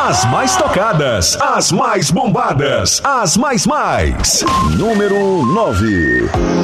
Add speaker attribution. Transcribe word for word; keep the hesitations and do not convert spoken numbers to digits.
Speaker 1: As mais tocadas, as mais bombadas, as mais mais. Número nove.